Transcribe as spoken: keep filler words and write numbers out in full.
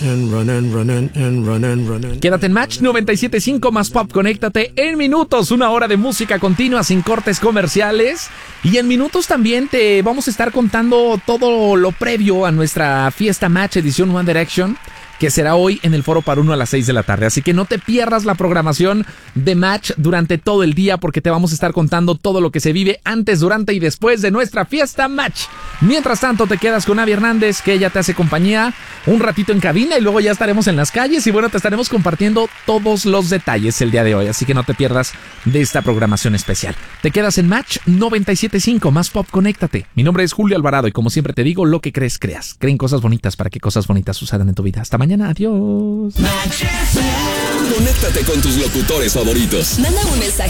Quédate en Match noventa y siete punto cinco más Pop. Conéctate en minutos, una hora de música continua sin cortes comerciales. Y en minutos también te vamos a estar contando todo lo previo a nuestra fiesta Match edición One Direction, que será hoy en el Foro Paruno a las seis de la tarde. Así que no te pierdas la programación de Match durante todo el día, porque te vamos a estar contando todo lo que se vive antes, durante y después de nuestra fiesta Match. Mientras tanto, te quedas con Abby Hernández, que ella te hace compañía un ratito en cabina y luego ya estaremos en las calles y bueno, te estaremos compartiendo todos los detalles el día de hoy. Así que no te pierdas de esta programación especial. Te quedas en Match noventa y siete punto cinco más Pop. Conéctate. Mi nombre es Julio Alvarado y como siempre te digo, lo que crees, creas. Creen cosas bonitas para que cosas bonitas sucedan en tu vida. Hasta mañana. Adiós. Conéctate con tus locutores favoritos. Manda un mensaje